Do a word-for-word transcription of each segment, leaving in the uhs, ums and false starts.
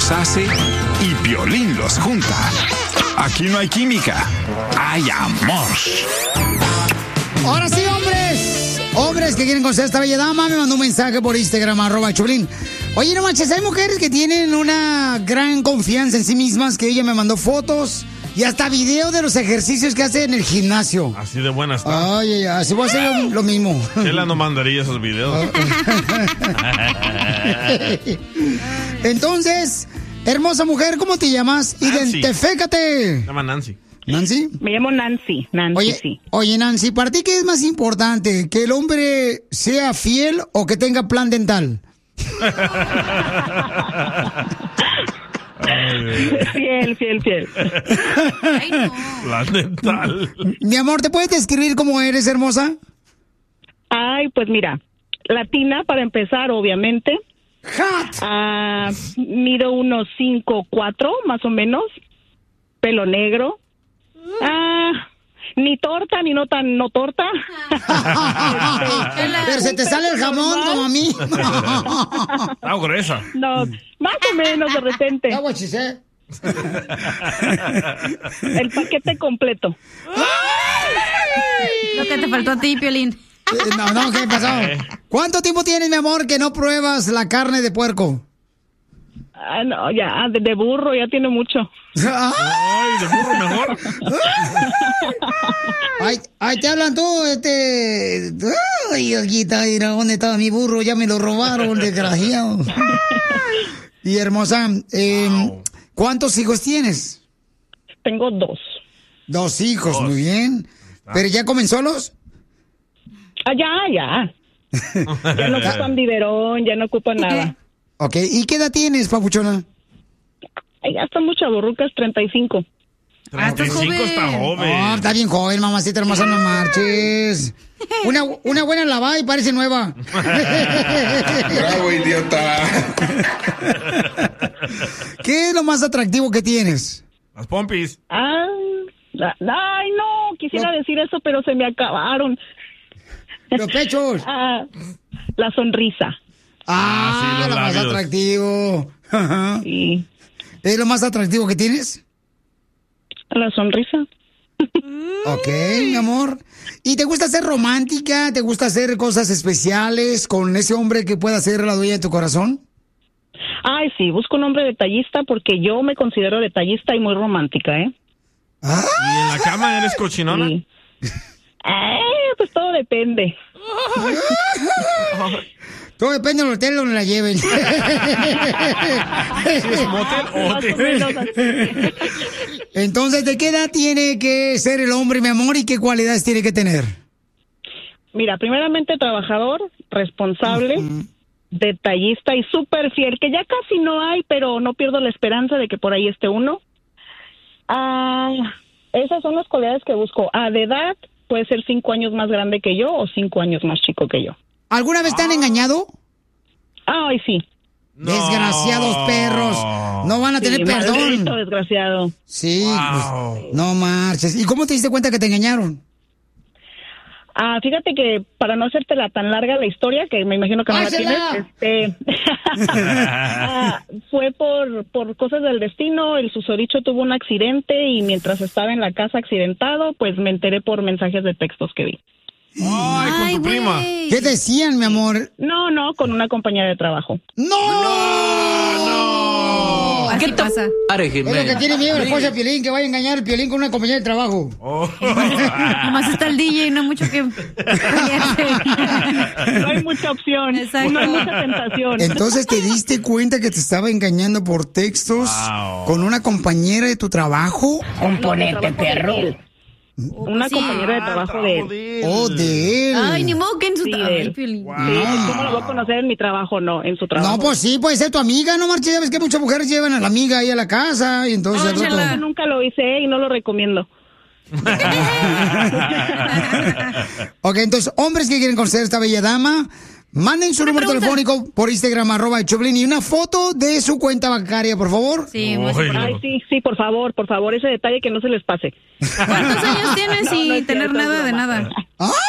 los hace y Piolín los junta. Aquí no hay química, hay amor. Ahora sí, hombres. Hombres que quieren conocer a esta bella dama, me mandó un mensaje por Instagram, arroba Choplin. Oye, no manches, hay mujeres que tienen una gran confianza en sí mismas, que ella me mandó fotos y hasta video de los ejercicios que hace en el gimnasio. Así de buena está. Ay, ay, así voy a hacer lo, lo mismo. Chela no mandaría esos videos. Entonces, hermosa mujer, ¿cómo te llamas? Nancy. Identifícate. Se llama Nancy. ¿Nancy? Me llamo Nancy. Nancy, Oye, sí. oye, Nancy, ¿para ti qué es más importante? ¿Que el hombre sea fiel o que tenga plan dental? Fiel, fiel, fiel. Ay, no. Plan dental. Mi amor, ¿te puedes describir cómo eres, hermosa? Ay, pues mira, latina para empezar, obviamente. Hot. Ah, mido unos cinco, cuatro, más o menos. Pelo negro. Ah, ni torta, ni no tan no torta. Pero se te sale el jamón como a mí. Ah, gruesa. No, más o menos de repente. That's what she said. El paquete completo. Lo que te faltó a ti, Piolín. Eh, No, no, ¿qué pasó? ¿Cuánto tiempo tienes, mi amor, que no pruebas la carne de puerco? Ah, no, ya, de, de burro ya tiene mucho. Ay, de burro mejor. Ay, ay, te hablan tú, este... Ay, Olguita, mira, ¿dónde estaba mi burro? Ya me lo robaron, desgraciado. Y hermosa, eh, Wow. ¿cuántos hijos tienes? Tengo dos. Dos hijos, Dos. muy bien. ¿Pero ya comen solos? Ah, ya, ya. Ya no ocupan biberón, ya no ocupan nada. Ok, ¿y qué edad tienes, papuchona? Ay, ya están muy chavorrucas, treinta y cinco. Ah, estás treinta y cinco está joven. Oh, está bien joven, mamacita hermosa, no marches. Una, una buena lavada y parece nueva. Bravo, idiota. ¿Qué es lo más atractivo que tienes? Las pompis. Ah, la- ay, no, quisiera No. decir eso, pero se me acabaron. Los pechos. Ah, la sonrisa. Ah, sí, los lo más labios. atractivo. Ajá. Sí, ¿Es lo más atractivo que tienes? la sonrisa. Ok, mi amor. ¿Y te gusta ser romántica? ¿Te gusta hacer cosas especiales con ese hombre que pueda ser la dueña de tu corazón? Ay, sí, busco un hombre detallista porque yo me considero detallista y muy romántica, ¿eh? Ah, ¿Y en la cama eres cochinona? Sí. Ay, pues todo depende. todo depende del hotel donde la lleven. ¿Si es motel o Más o hotel? menos así. Entonces, ¿de qué edad tiene que ser el hombre, mi amor, y qué cualidades tiene que tener? Mira, primeramente trabajador, responsable, detallista y súper fiel, que ya casi no hay, pero no pierdo la esperanza de que por ahí esté uno. Ah, esas son las cualidades que busco. Ah, de edad, puede ser cinco años más grande que yo o cinco años más chico que yo. ¿Alguna vez te han engañado? Ay, sí. No. Desgraciados perros. No van a tener Sí, perdón. maldito desgraciado. Sí, Wow. pues, no marches. ¿Y cómo te diste cuenta que te engañaron? Ah, fíjate que para no hacértela tan larga la historia, que me imagino que no la ¡Hácela! tienes, este, ah, fue por, por cosas del destino. El susodicho tuvo un accidente y mientras estaba en la casa accidentado, pues me enteré por mensajes de textos que vi. Ay, con tu prima. güey. ¿Qué decían, mi amor? No, no, con una compañera de trabajo. ¡No! Así pasa. Es lo que tiene miedo la esposa de Piolín, que vaya a engañar al Piolín con una compañera de trabajo. Oh. Nomás está el D J y no hay mucho que... No hay mucha opción, Exacto. no hay mucha tentación. Entonces te diste cuenta que te estaba engañando por textos Wow. con una compañera de tu trabajo. Componente, perro. Una Sí. compañera de trabajo de él. Oh, de él. Ay, ni modo que en su Sí, trabajo. él. Piolín. Wow. Sí, pues, ¿cómo lo voy a conocer en mi trabajo? No, en su trabajo. No, pues sí, puede ser tu amiga, no marches. Ya ves que muchas mujeres llevan a la amiga ahí a la casa y entonces... al rato- Ángela. Nunca lo hice y no lo recomiendo. Ok, entonces, hombres que quieren conocer a esta bella dama, manden su número pregunta. telefónico por Instagram, arroba el Choplin, y una foto de su cuenta bancaria, por favor. Sí, muy Ay, Ay, sí, sí, por favor, por favor, ese detalle que no se les pase. ¿Cuántos años tienes sin No, no es tener cierto, nada es de broma. nada?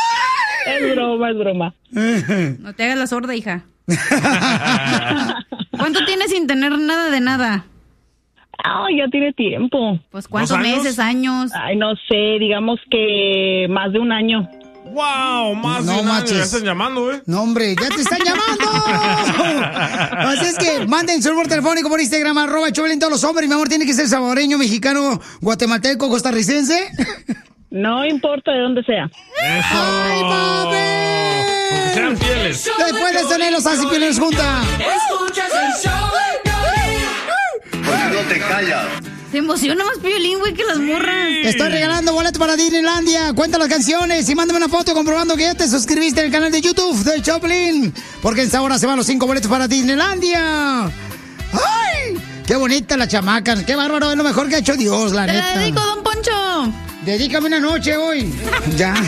Es broma, es broma. No te hagas la sorda, hija. ¿Cuánto tienes sin tener nada de nada? Ah, ya tiene tiempo. Pues ¿cuántos años? meses, años? Ay, no sé, digamos que más de un año. ¡Wow! Más No de un año. manches. Ya están llamando, ¿eh? No, hombre, ya te están llamando. Así es que manden su número telefónico por Instagram, arroba Choplin, todos los hombres. Mi amor, tiene que ser salvadoreño, mexicano, guatemalteco, costarricense. No importa de dónde sea. ¡Eso! ¡Ay, papi! Porque sean fieles. Después de tener los As y Piolín junta. Escuchas el show de Piolín. ¿Por qué no te callas? Se emociona más Piolín, güey, que las morras. Estoy regalando boletos para Disneylandia. Cuenta las canciones y mándame una foto comprobando que ya te suscribiste al canal de YouTube de Choplin. Porque en esta hora se van los cinco boletos para Disneylandia. ¡Ay! ¡Qué bonita la chamaca! ¡Qué bárbaro! Es lo mejor que ha hecho Dios, la Te neta. la dedico, don Poncho. Dedícame una noche hoy. Ya.